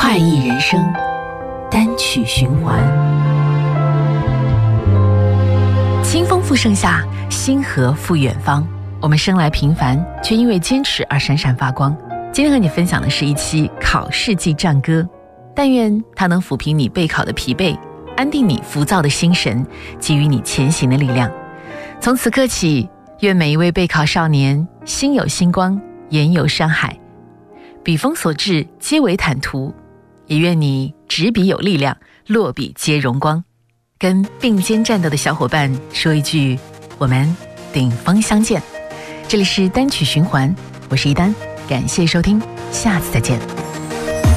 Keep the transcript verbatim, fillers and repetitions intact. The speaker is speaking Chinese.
快意人生，单曲循环。清风复盛夏，星河复远方。我们生来平凡，却因为坚持而闪闪发光。今天和你分享的是一期考试季战歌，但愿它能抚平你备考的疲惫，安定你浮躁的心神，给予你前行的力量。从此刻起，愿每一位备考少年心有星光，眼有山海，笔锋所至皆为坦途，也愿你执笔有力量，落笔皆荣光。跟并肩战斗的小伙伴说一句，我们顶峰相见。这里是单曲循环，我是一丹，感谢收听，下次再见。